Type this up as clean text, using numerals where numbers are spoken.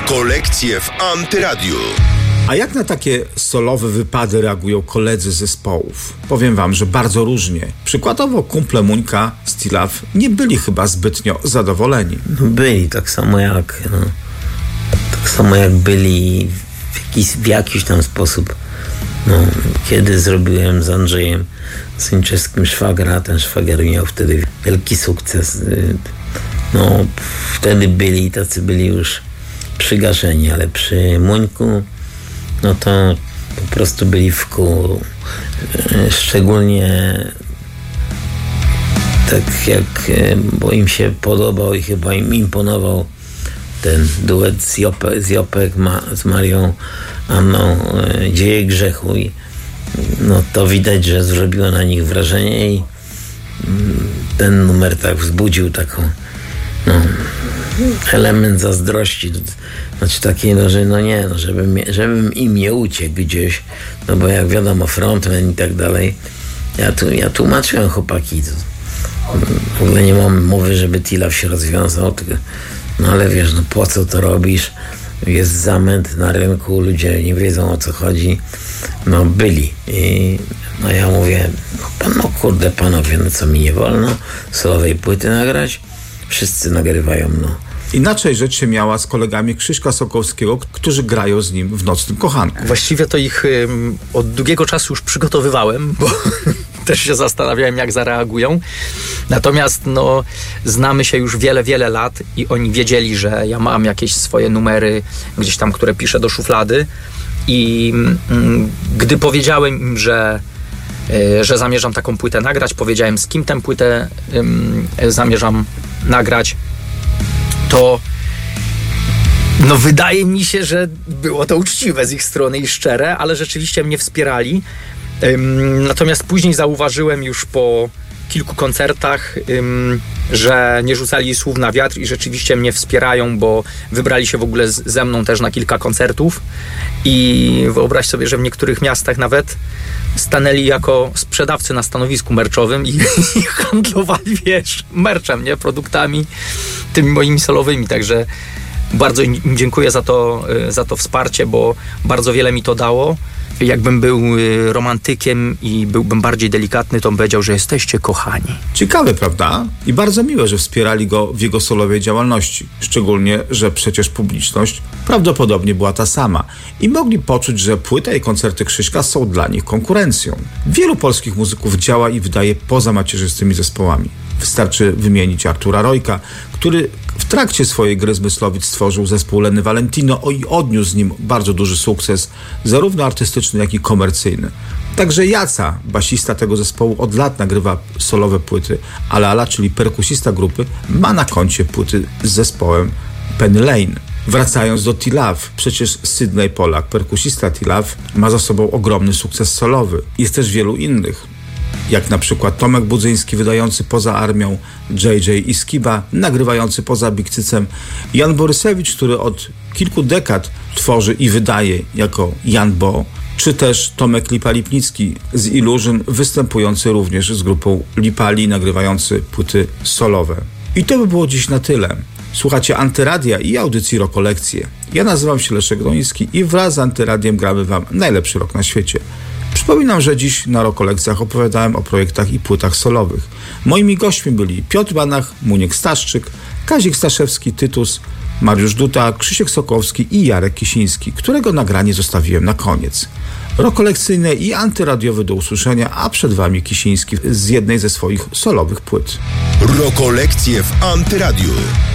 Rokolekcje w Antyradiu. A jak na takie solowe wypady reagują koledzy zespołów? Powiem wam, że bardzo różnie. Przykładowo kumple Muńka z T-Love nie byli chyba zbytnio zadowoleni. Byli, tak samo jak byli w jakiś tam sposób. Kiedy zrobiłem z Andrzejem Sończewskim Szwagra, ten Szwagier miał wtedy wielki sukces. Wtedy byli już przygaszeni, ale przy Muńku to po prostu byli w kół. Szczególnie tak jak, bo im się podobał i chyba im imponował ten duet z Jopek z Marią Anną, Dzieje grzechu, i to widać, że zrobiło na nich wrażenie i ten numer tak wzbudził taką element zazdrości, znaczy takiej, żebym im nie uciekł gdzieś, bo jak wiadomo, frontman i tak dalej. Ja tłumaczyłem, chłopaki, w ogóle nie mam mowy, żeby T-Love się rozwiązał, tylko, ale wiesz, po co to robisz? Jest zamęt na rynku, ludzie nie wiedzą, o co chodzi. Byli. I ja mówię, kurde panowie, co mi nie wolno solowej płyty nagrać? Wszyscy nagrywają, Inaczej rzecz się miała z kolegami Krzyśka Sokowskiego, którzy grają z nim w Nocnym Kochanku. Właściwie to ich od długiego czasu już przygotowywałem, bo też się zastanawiałem, jak zareagują. Natomiast znamy się już wiele, wiele lat i oni wiedzieli, że ja mam jakieś swoje numery gdzieś tam, które piszę do szuflady, i gdy powiedziałem im, że zamierzam taką płytę nagrać, powiedziałem, z kim tę płytę zamierzam nagrać, to wydaje mi się, że było to uczciwe z ich strony i szczere, ale rzeczywiście mnie wspierali. Natomiast później zauważyłem już po kilku koncertach, że nie rzucali słów na wiatr i rzeczywiście mnie wspierają, bo wybrali się w ogóle ze mną też na kilka koncertów i wyobraź sobie, że w niektórych miastach nawet stanęli jako sprzedawcy na stanowisku merczowym i handlowali, merczem, produktami tymi moimi solowymi, także bardzo im dziękuję za to wsparcie, bo bardzo wiele mi to dało. Jakbym był romantykiem i byłbym bardziej delikatny, to bym powiedział, że jesteście kochani. Ciekawe, prawda? I bardzo miłe, że wspierali go w jego solowej działalności. Szczególnie, że przecież publiczność prawdopodobnie była ta sama i mogli poczuć, że płyta i koncerty Krzyśka są dla nich konkurencją. Wielu polskich muzyków działa i wydaje poza macierzystymi zespołami. Wystarczy wymienić Artura Rojka, który w trakcie swojej gry zmyslowic stworzył zespół Lenny Valentino i odniósł z nim bardzo duży sukces, zarówno artystyczny, jak i komercyjny. Także Jaca, basista tego zespołu, od lat nagrywa solowe płyty, ale Ala, czyli perkusista grupy, ma na koncie płyty z zespołem Penny Lane. Wracając do T-Love, przecież Sydney Pollack, perkusista T-Love, ma za sobą ogromny sukces solowy. Jest też wielu innych, jak na przykład Tomek Budzyński, wydający poza armią, JJ i Skiba, nagrywający poza Big Cycem, Jan Borysewicz, który od kilku dekad tworzy i wydaje jako Jan Bo, czy też Tomek Lipa-Lipnicki z Illusion, występujący również z grupą Lipali, nagrywający płyty solowe. I to by było dziś na tyle. Słuchacie Antyradia i audycji Rokolekcje. Ja nazywam się Leszek Groński i wraz z Antyradiem gramy wam najlepszy rock na świecie. Przypominam, że dziś na Rokolekcjach opowiadałem o projektach i płytach solowych. Moimi gośćmi byli Piotr Banach, Muniek Staszczyk, Kazik Staszewski, Tytus, Mariusz Duta, Krzysiek Sokowski i Jarek Kisiński, którego nagranie zostawiłem na koniec. Rokolekcyjne i antyradiowe do usłyszenia, a przed wami Kisiński z jednej ze swoich solowych płyt. Rokolekcje w Antyradiu.